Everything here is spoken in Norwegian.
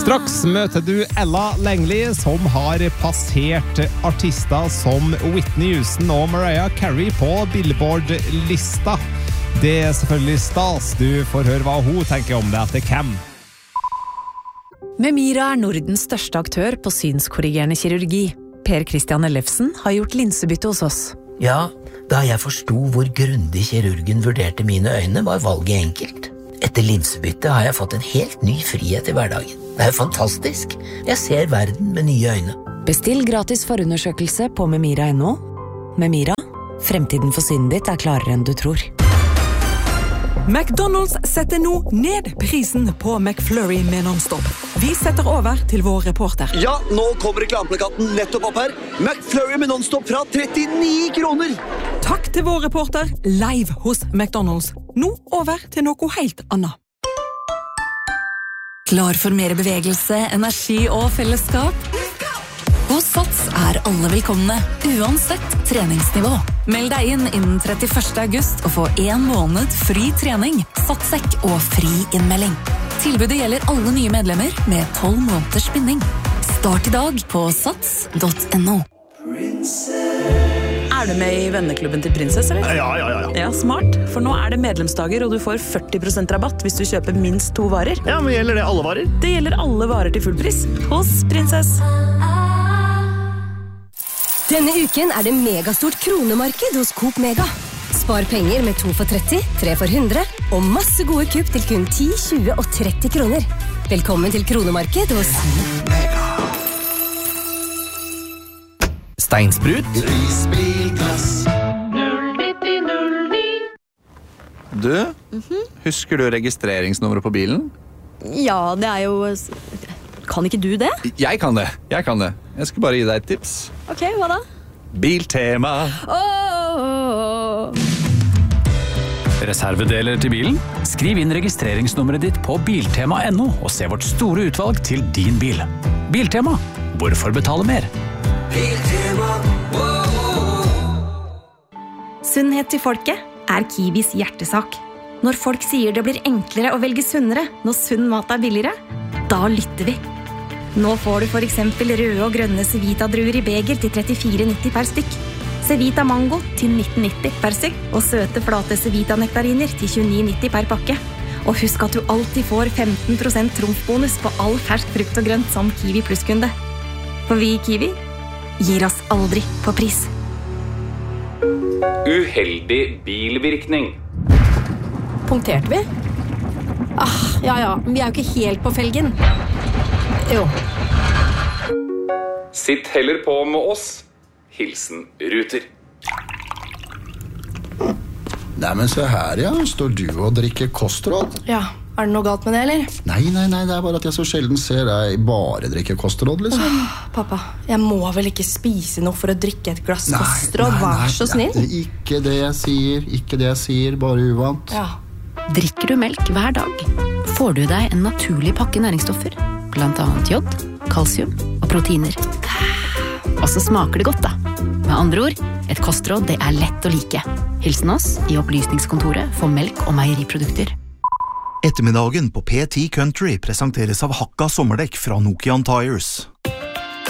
Straks møter du Ella Langley, som har passert artister som Whitney Houston og Mariah Carey på Billboard-lista. Det selvfølgelig stas. Du får høre hva hun tenker om det etter hvem. Memira Nordens største aktør på synskorrigerende kirurgi. Per Christian Ellefsen har gjort linsebytte hos oss. Ja, da jeg forstod hvor grundig kirurgen vurderte mine øyne, var valget enkelt. Etter linsebytte har jeg fått en helt ny frihet i hverdagen. Det er fantastisk. Jeg ser verden med nye øyne. Bestill gratis forundersøkelse på memira.no. Memira, fremtiden for synet ditt klarere enn du tror. McDonald's setter nå ned prisen på McFlurry med non-stop. Vi setter over til vår reporter. Ja, nå kommer reklameplakaten nettopp opp her. McFlurry med non-stop fra 39 kroner. Takk til vår reporter, live hos McDonald's. Nå over til noe helt annet. Klar for mer bevegelse, energi og fellesskap? Hos Sats alle velkomne, uansett treningsnivå. Meld deg inn innen 31. august og få 1 måned fri trening, satssekk og fri innmelding. Tilbudet gjelder alle nye medlemmer med 12 måneders binding. Start i dag på sats.no. Du med i venneklubben til Prinsess, eller? Ja. Ja, smart. For nå det medlemsdager, og du får 40% rabatt hvis du kjøper minst 2 varer. Ja, men gjelder det alle varer? Det gjelder alle varer til full pris hos Prinsess. Denne uken det megastort kronemarked hos Coop Mega. Spar penger med 2 for 30, 3 for 100 og masse gode kupp til kun 10, 20 og 30 kroner. Velkommen til kronemarked hos Coop Mega. Steinsprut. Prisbilglass. 09009. Du, husker du registreringsnummeret på bilen? Ja, det jo... Kan ikke du det? Jeg kan det. Jeg skal bare gi deg et tips. Ok, hva da? Biltema. Reservedeler til bilen? Skriv inn registreringsnummeret ditt på biltema.no og se vårt store utvalg til din bil. Biltema. Hvorfor betale mer? Biltema. Sunnhet til folket Kiwis hjertesak. Når folk sier det blir enklere å velge sunnere når sunn mat billigere, da lytter vi. Nå får du for eksempel røde og grønne Cevita-druer i beger til 34,90 per stykk. Cevita Mango til 19,90 per stykk, og søte flate Cevita-nektariner til 29,90 per pakke. Og husk at du alltid får 15% trumfbonus på all fersk frukt og grønt som Kiwi Plus-kunde. For vi i Kiwi gir oss aldri på pris. Uheldig bilvirkning. Punkterte vi? Ja, vi jo ikke helt på felgen. Jo. Sitt heller på med oss. Hilsen Ruter. Nei, men se her, ja. Står du og drikker kostråd? Ja, det noe galt med det, eller? Nei, det bare at jeg så sjelden ser deg bare drikke kostråd, liksom. Pappa, jeg må vel ikke spise noe for å drikke et glass kostråd, vær så snill. Ikke det jeg sier, bare uvant. Ja. Drikker du melk hver dag, får du deg en naturlig pakke næringsstoffer, blant annet jod, kalsium og proteiner. Og så smaker det godt da. Med andre ord, et kostråd det lett å like. Hilsen oss i opplysningskontoret for melk og meieriprodukter. Ettermiddagen på P10 Country presenteres av Hakka sommerdekk fra Nokian Tires.